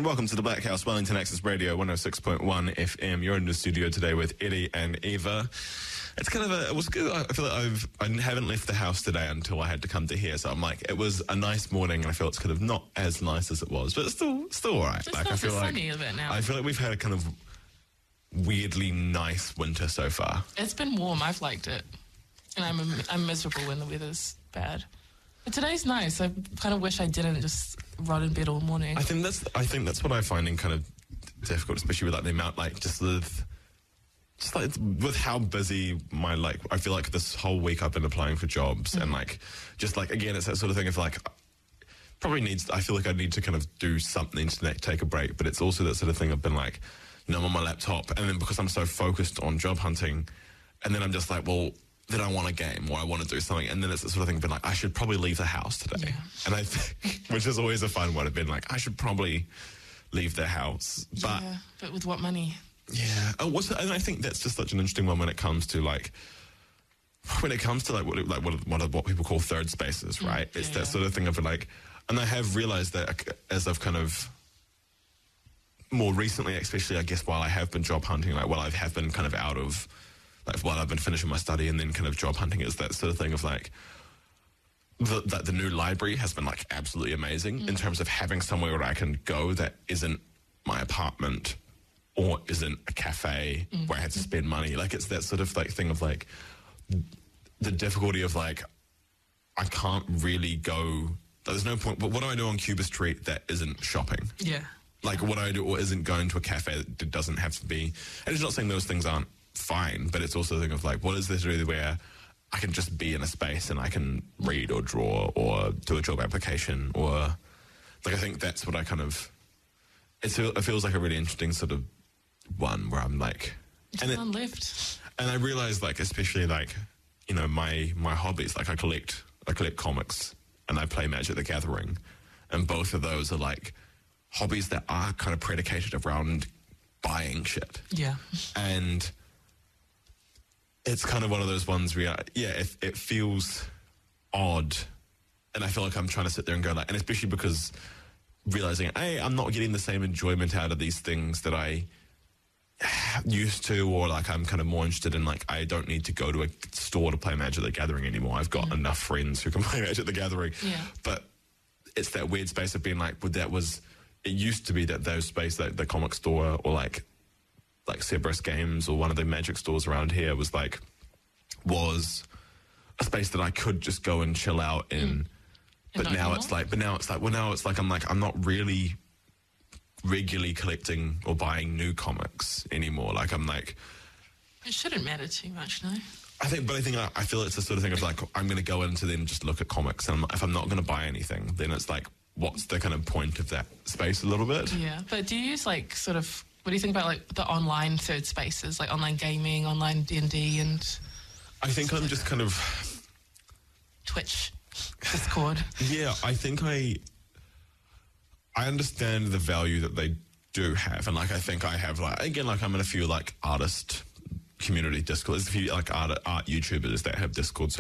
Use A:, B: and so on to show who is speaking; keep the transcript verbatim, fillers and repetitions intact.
A: welcome to the Black House, Wellington Access Radio, one oh six point one F M. You're in the studio today with Eddie and Eva. It's kind of a, it was good. I feel like I've, I haven't left the house today until I had to come to here. So I'm like, it was a nice morning and I feel it's kind of not as nice as it was, but it's still, still all right.
B: It's
A: like,
B: not
A: I feel
B: so
A: like,
B: sunny a bit now.
A: I feel like we've had a kind of weirdly nice winter so far.
B: It's been warm. I've liked it. And I'm, I'm miserable when the weather's bad. But today's nice. I kind of wish I didn't just rot in bed all morning.
A: I think that's, I think that's what I find in kind of difficult, especially with like the amount, like just with, just like with how busy my, like, I feel like this whole week I've been applying for jobs mm. and like, just like, again, it's that sort of thing of like, probably needs, I feel like I need to kind of do something to take a break, but it's also that sort of thing I've been like, you know, I'm on my laptop and then because I'm so focused on job hunting and then I'm just like, well, then I want a game or I want to do something. And then it's the sort of thing, been like, I should probably leave the house today. Yeah. And I think, which is always a fun one, I've been like, I should probably leave the house. But,
B: yeah, but with what money?
A: Yeah. Oh, what's the, and I think that's just such an interesting one when it comes to like, when it comes to like what like what what, what people call third spaces, right?
B: Yeah,
A: it's that
B: yeah.
A: sort of thing of like, and I have realized that as I've kind of more recently, especially I guess while I have been job hunting, like while I have been kind of out of, like while I've been finishing my study and then kind of job hunting, is that sort of thing of like, the, that the new library has been like absolutely amazing mm. in terms of having somewhere where I can go that isn't my apartment or isn't a cafe mm. where I had to spend money. Like it's that sort of like thing of like the difficulty of like, I can't really go, there's no point, but what do I do on Cuba Street that isn't shopping?
B: Yeah.
A: Like what I do or isn't going to a cafe that doesn't have to be, and it's not saying those things aren't fine, but it's also the thing of like, what is this really where I can just be in a space and I can read or draw or do a job application or like, I think that's what I kind of, it's, it feels like a really interesting sort of one where I'm like,
B: and it, left.
A: And I realized like, especially like, you know, my, my hobbies, like I collect, I collect comics and I play Magic the Gathering. And both of those are like hobbies that are kind of predicated around buying shit.
B: Yeah.
A: And it's kind of one of those ones where, yeah, it, it feels odd. And I feel like I'm trying to sit there and go like, and especially because realizing, hey, I'm not getting the same enjoyment out of these things that I used to, or like I'm kind of more interested in like, I don't need to go to a store to play Magic the Gathering anymore. I've got mm. enough friends who can play Magic the Gathering.
B: Yeah.
A: But it's that weird space of being like, well, that was, it used to be that those space, like the comic store or like, like Cerberus Games or one of the Magic stores around here was like, was a space that I could just go and chill out in. Mm. But now anymore? it's like, but now it's like, well, now it's like, I'm like, I'm not really regularly collecting or buying new comics anymore. Like, I'm like...
B: It shouldn't matter too much, no?
A: I think, but I think I, I feel it's the sort of thing of like, I'm going to go into then just look at comics, and if I'm not going to buy anything, then it's like, what's the kind of point of that space a little bit?
B: Yeah, but do you use like sort of, what do you think about like the online third spaces, like online gaming, online D and D and...
A: I think I'm just kind of...
B: Twitch, Discord.
A: Yeah, I think I... I understand the value that they do have, and like I think I have like again like I'm in a few like artist community Discord. There's a few like art art YouTubers that have Discord. So